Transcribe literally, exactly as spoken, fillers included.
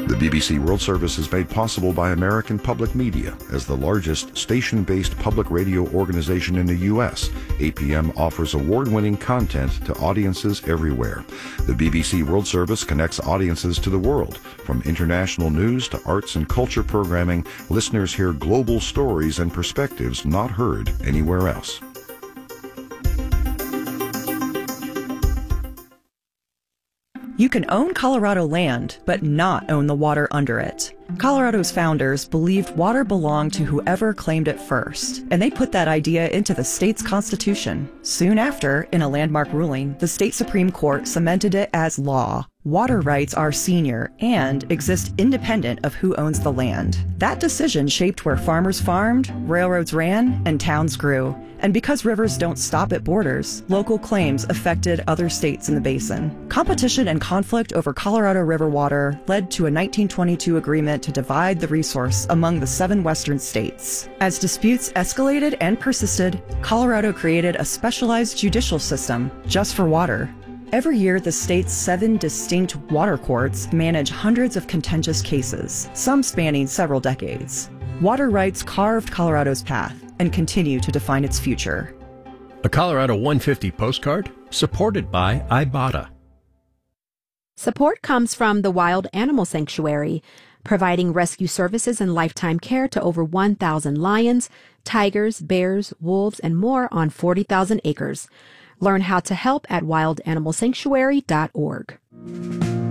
The B B C World Service is made possible by American Public Media. As the largest station-based public radio organization in the U S, A P M offers award-winning content to audiences everywhere. The B B C World Service connects audiences to the world. From international news to arts and culture programming, listeners hear global stories and perspectives not heard anywhere else. You can own Colorado land, but not own the water under it. Colorado's founders believed water belonged to whoever claimed it first, and they put that idea into the state's constitution. Soon after, in a landmark ruling, the state Supreme Court cemented it as law. Water rights are senior and exist independent of who owns the land. That decision shaped where farmers farmed, railroads ran, and towns grew. And because rivers don't stop at borders, local claims affected other states in the basin. Competition and conflict over Colorado River water led to a nineteen twenty-two agreement to divide the resource among the seven western states. As disputes escalated and persisted, Colorado created a specialized judicial system just for water. Every year, the state's seven distinct water courts manage hundreds of contentious cases, some spanning several decades. Water rights carved Colorado's path and continue to define its future. A Colorado one fifty postcard, supported by Ibotta. Support comes from the Wild Animal Sanctuary, providing rescue services and lifetime care to over one thousand lions, tigers, bears, wolves, and more on forty thousand acres. Learn how to help at wild animal sanctuary dot org.